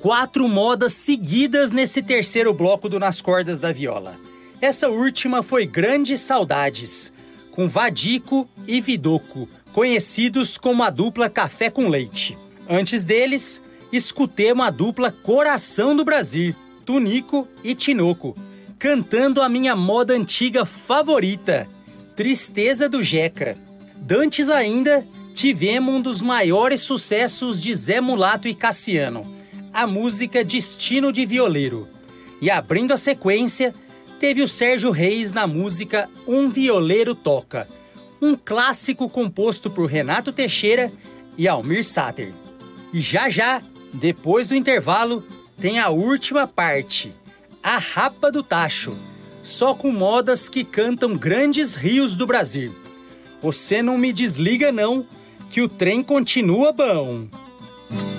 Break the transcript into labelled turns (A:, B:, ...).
A: 4 modas seguidas nesse terceiro bloco do Nas Cordas da Viola. Essa última foi Grandes Saudades, com Vadico e Vidoco, conhecidos como a dupla Café com Leite. Antes deles, escutemos a dupla Coração do Brasil, Tunico e Tinoco, cantando a minha moda antiga favorita, Tristeza do Jeca. Dantes ainda, tivemos um dos maiores sucessos de Zé Mulato e Cassiano, a música Destino de Violeiro. E abrindo a sequência, teve o Sérgio Reis na música Um Violeiro Toca, um clássico composto por Renato Teixeira e Almir Sater. E já, depois do intervalo, tem a última parte, a Rapa do Tacho, só com modas que cantam grandes rios do Brasil. Você não me desliga não, que o trem continua bom.